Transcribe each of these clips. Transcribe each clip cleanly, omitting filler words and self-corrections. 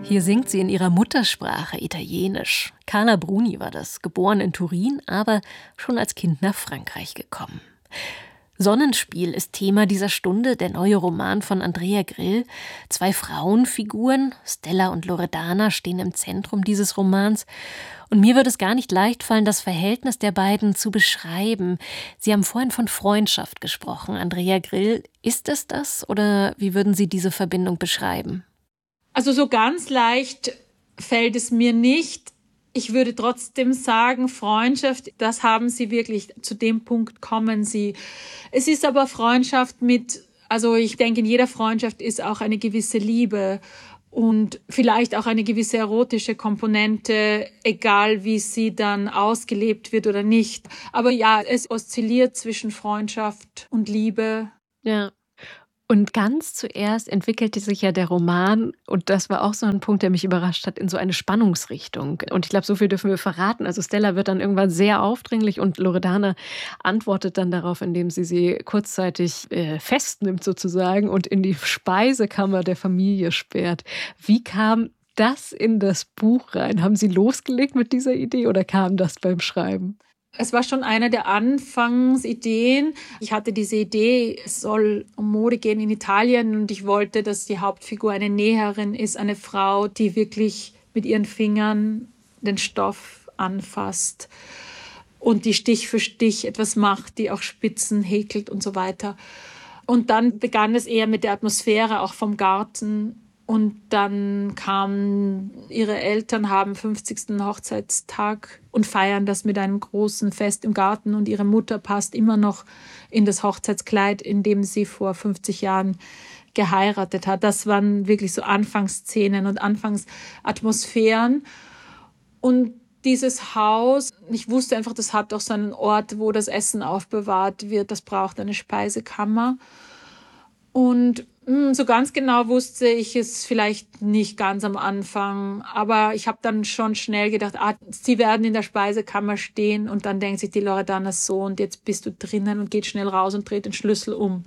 Hier singt sie in ihrer Muttersprache Italienisch. Carla Bruni war das, geboren in Turin, aber schon als Kind nach Frankreich gekommen. Sonnenspiel ist Thema dieser Stunde, der neue Roman von Andrea Grill. 2 Frauenfiguren, Stella und Loredana, stehen im Zentrum dieses Romans. Und mir wird es gar nicht leicht fallen, das Verhältnis der beiden zu beschreiben. Sie haben vorhin von Freundschaft gesprochen, Andrea Grill. Ist es das oder wie würden Sie diese Verbindung beschreiben? Also so ganz leicht fällt es mir nicht. Ich würde trotzdem sagen, Freundschaft, das haben sie wirklich, zu dem Punkt kommen sie. Es ist aber Freundschaft also ich denke, in jeder Freundschaft ist auch eine gewisse Liebe und vielleicht auch eine gewisse erotische Komponente, egal wie sie dann ausgelebt wird oder nicht. Aber ja, es oszilliert zwischen Freundschaft und Liebe. Ja. Und ganz zuerst entwickelte sich ja der Roman, und das war auch so ein Punkt, der mich überrascht hat, in so eine Spannungsrichtung. Und ich glaube, so viel dürfen wir verraten. Also Stella wird dann irgendwann sehr aufdringlich und Loredana antwortet dann darauf, indem sie kurzzeitig festnimmt sozusagen und in die Speisekammer der Familie sperrt. Wie kam das in das Buch rein? Haben Sie losgelegt mit dieser Idee oder kam das beim Schreiben? Es war schon eine der Anfangsideen. Ich hatte diese Idee, es soll um Mode gehen in Italien und ich wollte, dass die Hauptfigur eine Näherin ist, eine Frau, die wirklich mit ihren Fingern den Stoff anfasst und die Stich für Stich etwas macht, die auch Spitzen häkelt und so weiter. Und dann begann es eher mit der Atmosphäre auch vom Garten. Und dann ihre Eltern haben 50. Hochzeitstag und feiern das mit einem großen Fest im Garten. Und ihre Mutter passt immer noch in das Hochzeitskleid, in dem sie vor 50 Jahren geheiratet hat. Das waren wirklich so Anfangsszenen und Anfangsatmosphären. Und dieses Haus, ich wusste einfach, das hat auch so einen Ort, wo das Essen aufbewahrt wird. Das braucht eine Speisekammer. Und so ganz genau wusste ich es vielleicht nicht ganz am Anfang, aber ich habe dann schon schnell gedacht, sie werden in der Speisekammer stehen und dann denkt sich die Loredana so und jetzt bist du drinnen und geht schnell raus und dreht den Schlüssel um.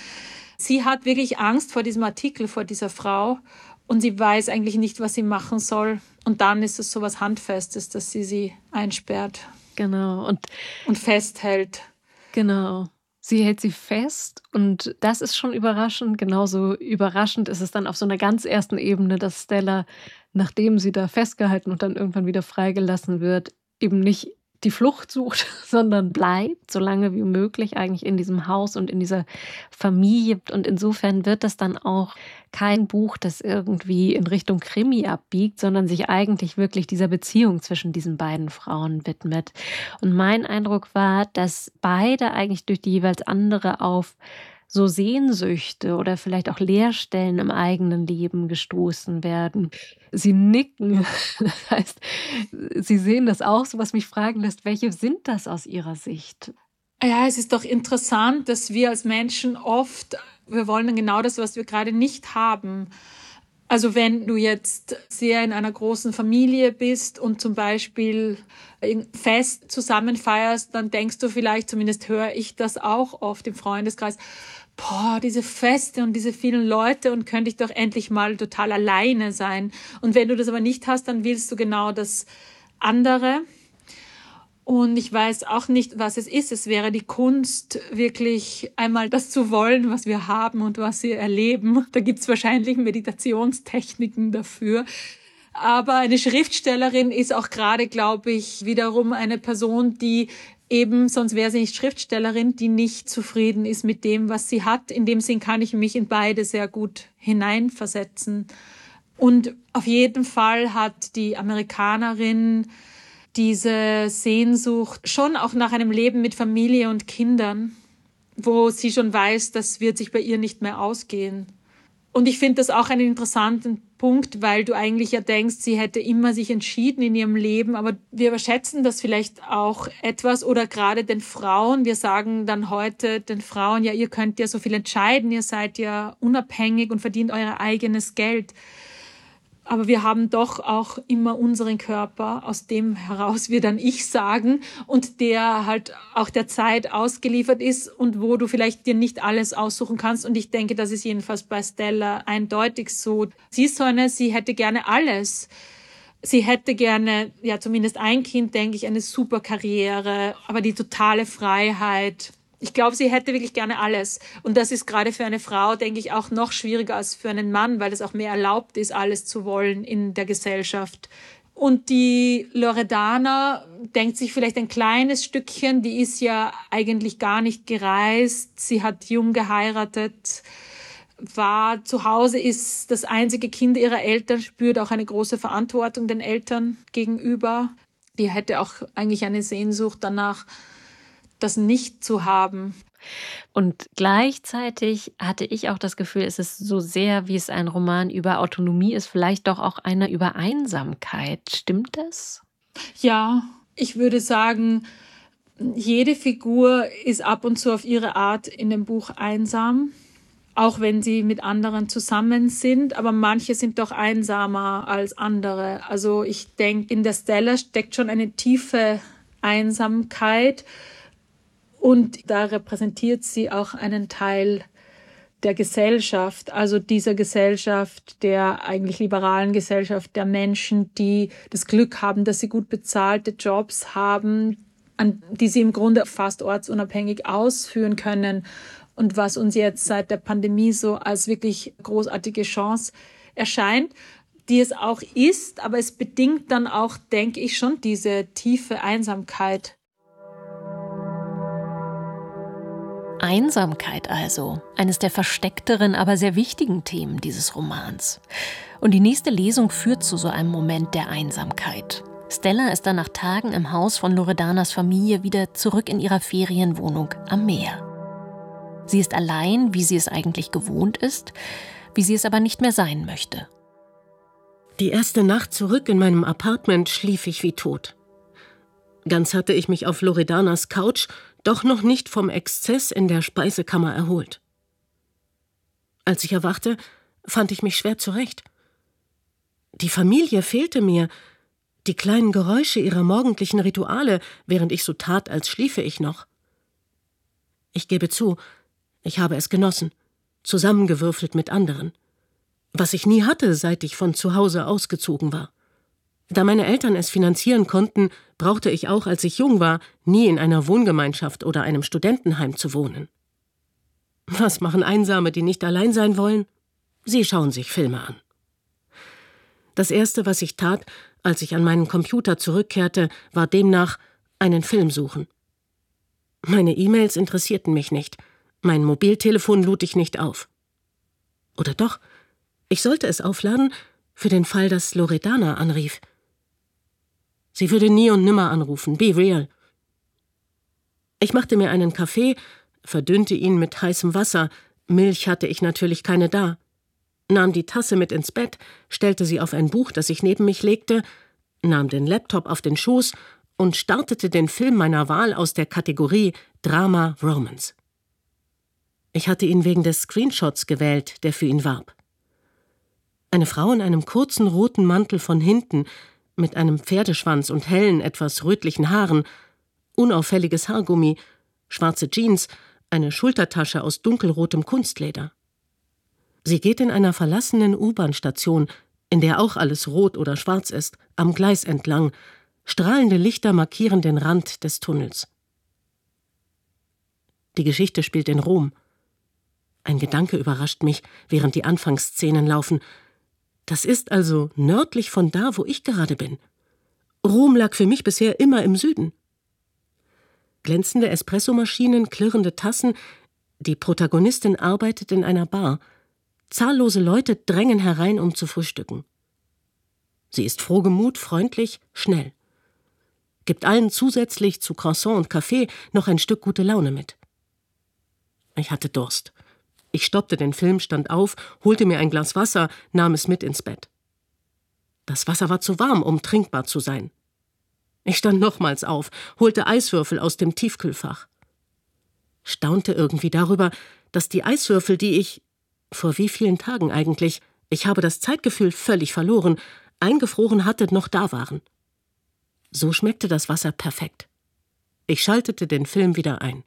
Sie hat wirklich Angst vor diesem Artikel, vor dieser Frau und sie weiß eigentlich nicht, was sie machen soll und dann ist es so was Handfestes, dass sie einsperrt. Genau. Und festhält. Genau. Sie hält sie fest und das ist schon überraschend. Genauso überraschend ist es dann auf so einer ganz ersten Ebene, dass Stella, nachdem sie da festgehalten und dann irgendwann wieder freigelassen wird, eben nicht die Flucht sucht, sondern bleibt, so lange wie möglich eigentlich in diesem Haus und in dieser Familie. Und insofern wird das dann auch kein Buch, das irgendwie in Richtung Krimi abbiegt, sondern sich eigentlich wirklich dieser Beziehung zwischen diesen beiden Frauen widmet. Und mein Eindruck war, dass beide eigentlich durch die jeweils andere auf so Sehnsüchte oder vielleicht auch Leerstellen im eigenen Leben gestoßen werden. Sie nicken, das heißt, Sie sehen das auch, so was mich fragen lässt, welche sind das aus Ihrer Sicht? Ja, es ist doch interessant, dass wir als Menschen wir wollen dann genau das, was wir gerade nicht haben. Also wenn du jetzt sehr in einer großen Familie bist und zum Beispiel ein Fest zusammen feierst, dann denkst du vielleicht, zumindest höre ich das auch oft im Freundeskreis, diese Feste und diese vielen Leute und könnte ich doch endlich mal total alleine sein. Und wenn du das aber nicht hast, dann willst du genau das andere. Und ich weiß auch nicht, was es ist. Es wäre die Kunst, wirklich einmal das zu wollen, was wir haben und was wir erleben. Da gibt es wahrscheinlich Meditationstechniken dafür. Aber eine Schriftstellerin ist auch gerade, glaube ich, wiederum eine Person, die eben, sonst wäre sie nicht Schriftstellerin, die nicht zufrieden ist mit dem, was sie hat. In dem Sinn kann ich mich in beide sehr gut hineinversetzen. Und auf jeden Fall hat die Amerikanerin diese Sehnsucht schon auch nach einem Leben mit Familie und Kindern, wo sie schon weiß, das wird sich bei ihr nicht mehr ausgehen. Und ich finde das auch einen interessanten Punkt, weil du eigentlich ja denkst, sie hätte immer sich entschieden in ihrem Leben, aber wir überschätzen das vielleicht auch etwas oder gerade den Frauen. Wir sagen dann heute den Frauen, ja, ihr könnt ja so viel entscheiden, ihr seid ja unabhängig und verdient euer eigenes Geld. Aber wir haben doch auch immer unseren Körper, aus dem heraus wir dann Ich sagen und der halt auch der Zeit ausgeliefert ist und wo du vielleicht dir nicht alles aussuchen kannst. Und ich denke, das ist jedenfalls bei Stella eindeutig so. Sie hätte gerne alles. Sie hätte gerne, ja zumindest ein Kind, denke ich, eine super Karriere, aber die totale Freiheit. Ich glaube, sie hätte wirklich gerne alles. Und das ist gerade für eine Frau, denke ich, auch noch schwieriger als für einen Mann, weil es auch mehr erlaubt ist, alles zu wollen in der Gesellschaft. Und die Loredana denkt sich vielleicht ein kleines Stückchen, die ist ja eigentlich gar nicht gereist. Sie hat jung geheiratet, war zu Hause, ist das einzige Kind ihrer Eltern, spürt auch eine große Verantwortung den Eltern gegenüber. Die hätte auch eigentlich eine Sehnsucht danach, das nicht zu haben. Und gleichzeitig hatte ich auch das Gefühl, es ist so sehr, wie es ein Roman über Autonomie ist, vielleicht doch auch einer über Einsamkeit. Stimmt das? Ja, ich würde sagen, jede Figur ist ab und zu auf ihre Art in dem Buch einsam, auch wenn sie mit anderen zusammen sind, aber manche sind doch einsamer als andere. Also ich denke, in der Stella steckt schon eine tiefe Einsamkeit. Und da repräsentiert sie auch einen Teil der Gesellschaft, also dieser Gesellschaft, der eigentlich liberalen Gesellschaft der Menschen, die das Glück haben, dass sie gut bezahlte Jobs haben, die sie im Grunde fast ortsunabhängig ausführen können. Und was uns jetzt seit der Pandemie so als wirklich großartige Chance erscheint, die es auch ist, aber es bedingt dann auch, denke ich, schon diese tiefe Einsamkeit. Einsamkeit also, eines der versteckteren, aber sehr wichtigen Themen dieses Romans. Und die nächste Lesung führt zu so einem Moment der Einsamkeit. Stella ist dann nach Tagen im Haus von Loredanas Familie wieder zurück in ihrer Ferienwohnung am Meer. Sie ist allein, wie sie es eigentlich gewohnt ist, wie sie es aber nicht mehr sein möchte. Die erste Nacht zurück in meinem Apartment schlief ich wie tot. Ganz hatte ich mich auf Loredanas Couch doch noch nicht vom Exzess in der Speisekammer erholt. Als ich erwachte, fand ich mich schwer zurecht. Die Familie fehlte mir, die kleinen Geräusche ihrer morgendlichen Rituale, während ich so tat, als schliefe ich noch. Ich gebe zu, ich habe es genossen, zusammengewürfelt mit anderen, was ich nie hatte, seit ich von zu Hause ausgezogen war. Da meine Eltern es finanzieren konnten, brauchte ich auch, als ich jung war, nie in einer Wohngemeinschaft oder einem Studentenheim zu wohnen. Was machen Einsame, die nicht allein sein wollen? Sie schauen sich Filme an. Das Erste, was ich tat, als ich an meinen Computer zurückkehrte, war demnach einen Film suchen. Meine E-Mails interessierten mich nicht, mein Mobiltelefon lud ich nicht auf. Oder doch, ich sollte es aufladen, für den Fall, dass Loredana anrief. Sie würde nie und nimmer anrufen, be real. Ich machte mir einen Kaffee, verdünnte ihn mit heißem Wasser, Milch hatte ich natürlich keine da, nahm die Tasse mit ins Bett, stellte sie auf ein Buch, das ich neben mich legte, nahm den Laptop auf den Schoß und startete den Film meiner Wahl aus der Kategorie Drama Romance. Ich hatte ihn wegen des Screenshots gewählt, der für ihn warb. Eine Frau in einem kurzen roten Mantel von hinten, mit einem Pferdeschwanz und hellen, etwas rötlichen Haaren, unauffälliges Haargummi, schwarze Jeans, eine Schultertasche aus dunkelrotem Kunstleder. Sie geht in einer verlassenen U-Bahn-Station, in der auch alles rot oder schwarz ist, am Gleis entlang. Strahlende Lichter markieren den Rand des Tunnels. Die Geschichte spielt in Rom. Ein Gedanke überrascht mich, während die Anfangsszenen laufen. Das ist also nördlich von da, wo ich gerade bin. Rom lag für mich bisher immer im Süden. Glänzende Espressomaschinen, klirrende Tassen. Die Protagonistin arbeitet in einer Bar. Zahllose Leute drängen herein, um zu frühstücken. Sie ist frohgemut, freundlich, schnell. Gibt allen zusätzlich zu Croissant und Kaffee noch ein Stück gute Laune mit. Ich hatte Durst. Ich stoppte den Film, stand auf, holte mir ein Glas Wasser, nahm es mit ins Bett. Das Wasser war zu warm, um trinkbar zu sein. Ich stand nochmals auf, holte Eiswürfel aus dem Tiefkühlfach. Staunte irgendwie darüber, dass die Eiswürfel, die ich, vor wie vielen Tagen eigentlich, Ich habe das Zeitgefühl völlig verloren, eingefroren hatte, noch da waren. So schmeckte das Wasser perfekt. Ich schaltete den Film wieder ein.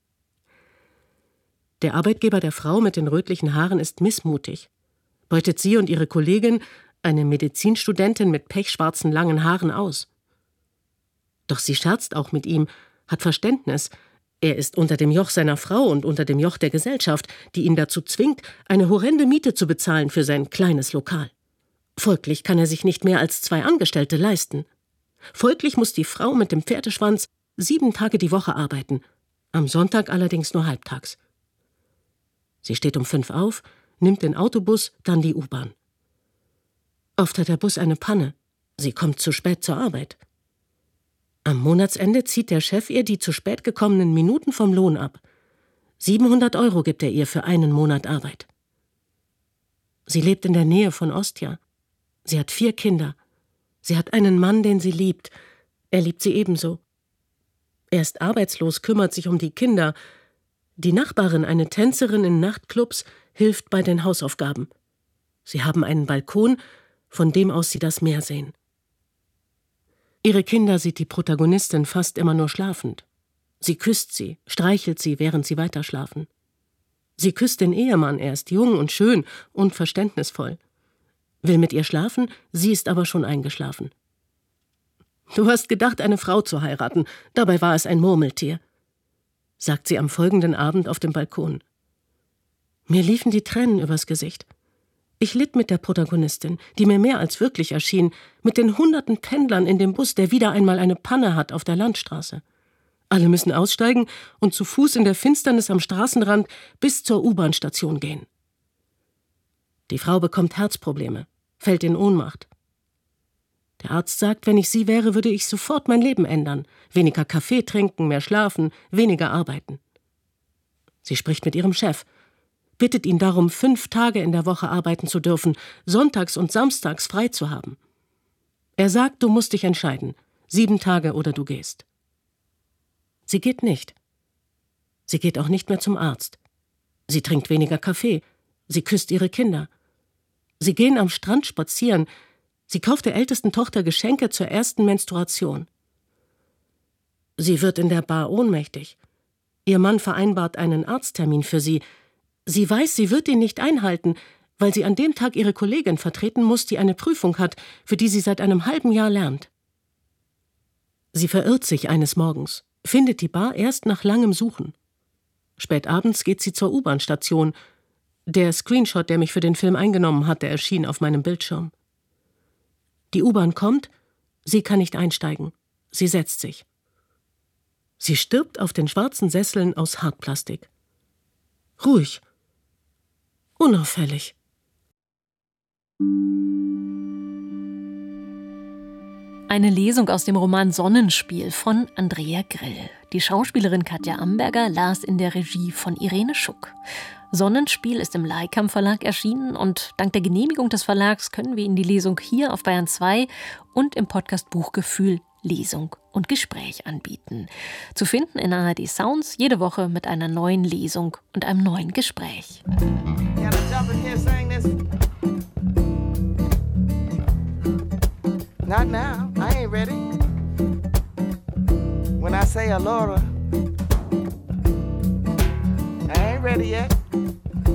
Der Arbeitgeber der Frau mit den rötlichen Haaren ist missmutig, beutet sie und ihre Kollegin, eine Medizinstudentin mit pechschwarzen langen Haaren, aus. Doch sie scherzt auch mit ihm, hat Verständnis. Er ist unter dem Joch seiner Frau und unter dem Joch der Gesellschaft, die ihn dazu zwingt, eine horrende Miete zu bezahlen für sein kleines Lokal. Folglich kann er sich nicht mehr als 2 Angestellte leisten. Folglich muss die Frau mit dem Pferdeschwanz 7 Tage die Woche arbeiten, am Sonntag allerdings nur halbtags. Sie steht um 5 auf, nimmt den Autobus, dann die U-Bahn. Oft hat der Bus eine Panne. Sie kommt zu spät zur Arbeit. Am Monatsende zieht der Chef ihr die zu spät gekommenen Minuten vom Lohn ab. 700 € gibt er ihr für einen Monat Arbeit. Sie lebt in der Nähe von Ostia. Sie hat 4 Kinder. Sie hat einen Mann, den sie liebt. Er liebt sie ebenso. Er ist arbeitslos, kümmert sich um die Kinder. Die Nachbarin, eine Tänzerin in Nachtclubs, hilft bei den Hausaufgaben. Sie haben einen Balkon, von dem aus sie das Meer sehen. Ihre Kinder sieht die Protagonistin fast immer nur schlafend. Sie küsst sie, streichelt sie, während sie weiterschlafen. Sie küsst den Ehemann, er ist jung und schön und verständnisvoll. Will mit ihr schlafen, sie ist aber schon eingeschlafen. »Du hast gedacht, eine Frau zu heiraten, dabei war es ein Murmeltier«, sagt sie am folgenden Abend auf dem Balkon. Mir liefen die Tränen übers Gesicht. Ich litt mit der Protagonistin, die mir mehr als wirklich erschien, mit den hunderten Pendlern in dem Bus, der wieder einmal eine Panne hat auf der Landstraße. Alle müssen aussteigen und zu Fuß in der Finsternis am Straßenrand bis zur U-Bahn-Station gehen. Die Frau bekommt Herzprobleme, fällt in Ohnmacht. Der Arzt sagt, wenn ich sie wäre, würde ich sofort mein Leben ändern. Weniger Kaffee trinken, mehr schlafen, weniger arbeiten. Sie spricht mit ihrem Chef, bittet ihn darum, 5 Tage in der Woche arbeiten zu dürfen, sonntags und samstags frei zu haben. Er sagt, du musst dich entscheiden, 7 Tage oder du gehst. Sie geht nicht. Sie geht auch nicht mehr zum Arzt. Sie trinkt weniger Kaffee. Sie küsst ihre Kinder. Sie gehen am Strand spazieren. Sie kauft der ältesten Tochter Geschenke zur ersten Menstruation. Sie wird in der Bar ohnmächtig. Ihr Mann vereinbart einen Arzttermin für sie. Sie weiß, sie wird ihn nicht einhalten, weil sie an dem Tag ihre Kollegin vertreten muss, die eine Prüfung hat, für die sie seit einem halben Jahr lernt. Sie verirrt sich eines Morgens, findet die Bar erst nach langem Suchen. Spät abends geht sie zur U-Bahn-Station. Der Screenshot, der mich für den Film eingenommen hatte, erschien auf meinem Bildschirm. Die U-Bahn kommt, sie kann nicht einsteigen. Sie setzt sich. Sie stirbt auf den schwarzen Sesseln aus Hartplastik. Ruhig. Unauffällig. Eine Lesung aus dem Roman Sonnenspiel von Andrea Grill. Die Schauspielerin Katja Amberger las in der Regie von Irene Schuck. Sonnenspiel ist im Leikam Verlag erschienen und dank der Genehmigung des Verlags können wir Ihnen die Lesung hier auf Bayern 2 und im Podcast Buchgefühl Lesung und Gespräch anbieten. Zu finden in ARD Sounds jede Woche mit einer neuen Lesung und einem neuen Gespräch. Not now, I ain't ready. When I say a Laura, I ain't ready yet.